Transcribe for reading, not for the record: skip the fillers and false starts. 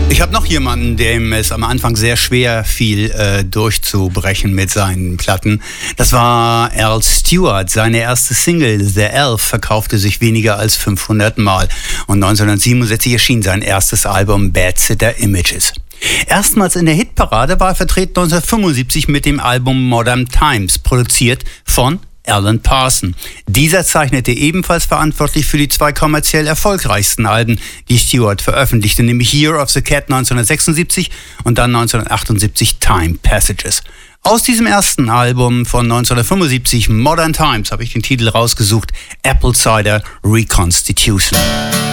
Ich habe noch jemanden, dem es am Anfang sehr schwer fiel, durchzubrechen mit seinen Platten. Das war Al Stewart. Seine erste Single, The Elf, verkaufte sich weniger als 500 Mal. Und 1967 erschien sein erstes Album Bad Sitter Images. Erstmals in der Hitparade war er vertreten 1975 mit dem Album Modern Times, produziert von Alan Parsons. Dieser zeichnete ebenfalls verantwortlich für die zwei kommerziell erfolgreichsten Alben, die Stewart veröffentlichte, nämlich Year of the Cat 1976 und dann 1978 Time Passages. Aus diesem ersten Album von 1975, Modern Times, habe ich den Titel rausgesucht, Apple Cider Reconstitution.